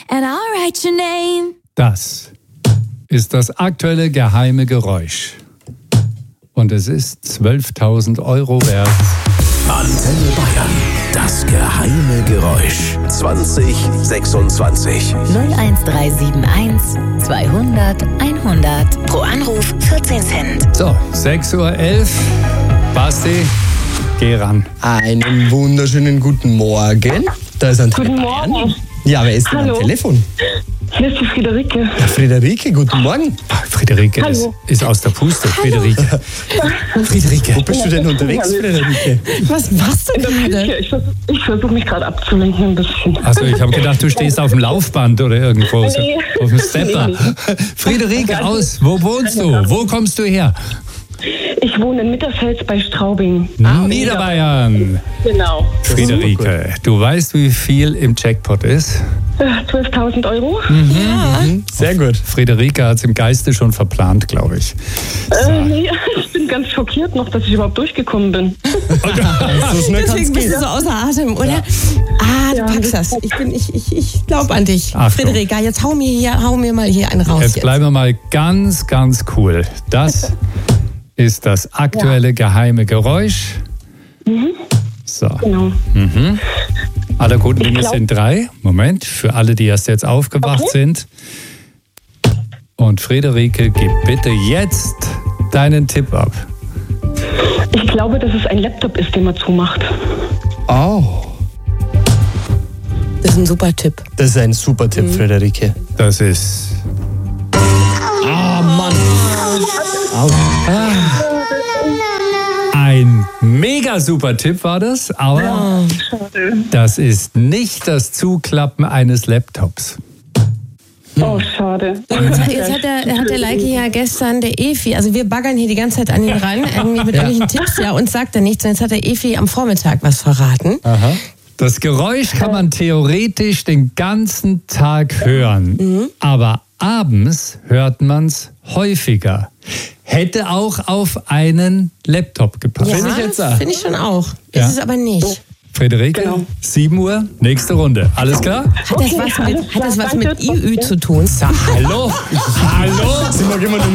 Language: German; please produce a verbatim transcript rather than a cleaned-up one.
and I'll write your name. Das ist das aktuelle geheime Geräusch. Und es ist zwölftausend Euro wert. Antenne Bayern, das geheime Geräusch. zwanzig sechsundzwanzig. null eins drei sieben eins zweihundert einhundert. Pro Anruf vierzehn Cent. So, sechs Uhr elf. Basti, geh ran. Einen wunderschönen guten Morgen. Da ist Antenne Guten Bayern. Morgen. Ja, wer ist denn Hallo. am Telefon? Hier ist die Friederike. Ja, Friederike, guten Morgen. Friederike ist, Hallo. ist aus der Puste. Friederike. Friederike, wo bist du denn unterwegs, Hallo. Friederike? Was machst du In der gerade? Küche. Ich versuche ich versuch mich gerade abzulenken ein bisschen. Achso, ich habe gedacht, du stehst auf dem Laufband oder irgendwo. So, Nee. auf dem Stepper. Nee, Friederike, aus, wo wohnst du? Wo kommst du her? Ich wohne in Mitterfels bei Straubing. Niederbayern. Genau. Friederike, du weißt, wie viel im Jackpot ist? Äh, zwölftausend Euro. Sehr gut. Friederike hat es im Geiste schon verplant, glaube ich. Äh, nee, ich bin ganz schockiert noch, dass ich überhaupt durchgekommen bin. So schnell kann's Deswegen bist gehen. du so außer Atem, oder? Ah, du Ja, packst das- das. Ich bin, ich, ich, ich glaube an dich. Achtung. Friederika, jetzt hau mir hier, hau mir mal hier einen raus. Jetzt bleiben wir mal ganz, ganz cool. Das ist das aktuelle geheime Geräusch. So, Genau. alle guten Dinge glaub- sind drei. Moment, für alle, die erst jetzt aufgewacht Okay. sind. Und Friederike, gib bitte jetzt deinen Tipp ab. Ich glaube, dass es ein Laptop ist, den man zumacht. Oh, Das ist ein super Tipp. das ist ein super Tipp, Friederike. Das ist Ah, Mann. Au. ein mega super Tipp, war das. Aber das ist nicht das Zuklappen eines Laptops. Oh, schade. Jetzt, hat- jetzt hat der, hat der Leike ja gestern, der Efi, also wir baggern hier die ganze Zeit an ihn ran, irgendwie mit irgendwelchen Tipps, ja, uns sagt er nichts. Und jetzt hat der Efi am Vormittag was verraten. Das Geräusch kann man theoretisch den ganzen Tag hören, aber abends hört man es häufiger. Hätte auch auf einen Laptop gepasst. Finde ich jetzt auch. Finde ich schon auch. Ja. Ist es aber nicht. Friederike, Genau. sieben Uhr, nächste Runde. Alles klar? Hat das was mit, hat das was mit I Ü zu tun? Hallo? Hallo? Sind wir jemand